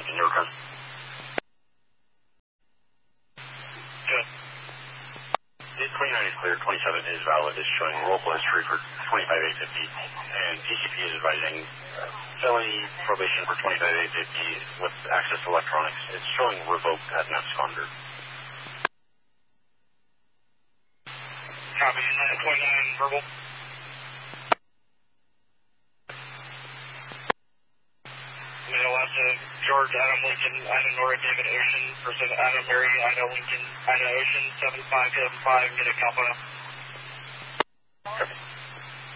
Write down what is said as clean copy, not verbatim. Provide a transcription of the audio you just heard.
in your return. Good. The 29 is clear, 27 is valid. It's showing rollable history for 25850, and TCP is advising felony probation for 25850 with access to electronics. It's showing revoked at an absconder. Copy, 29 verbal. Mail out to George Adam Lincoln, Ida Nora David Ocean, person Adam Mary, Ida Lincoln, Ida Ocean, 7575, get a Calpano. Okay.